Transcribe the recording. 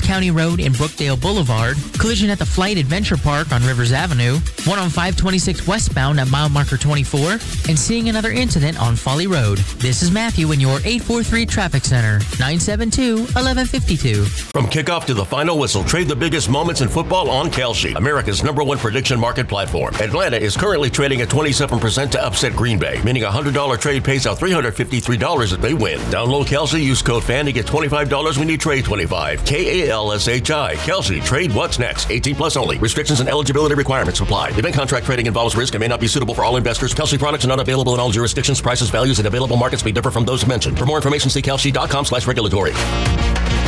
County Road and Brookdale Boulevard, collision at the Flight Adventure Park on Rivers Avenue, one on 526 westbound at mile marker 24, and seeing another incident on Folly Road. This is Matthew in your 843 Traffic Center, 972-1152. From kickoff to the final whistle, trade the biggest moments in football on Kalshi, America's #1 prediction market platform. Atlanta is currently trading at 27% to upset Green Bay, meaning a $100 trade pays out $353 if they win. Download Kalshi, use code FAN to get $25 when you trade 25. KALSHI. Kalshi. Trade what's next. 18 plus only. Restrictions and eligibility requirements apply. Event contract trading involves risk and may not be suitable for all investors. Kalshi products are not available in all jurisdictions. Prices, values, and available markets may differ from those mentioned. For more information, see kalshi.com/regulatory.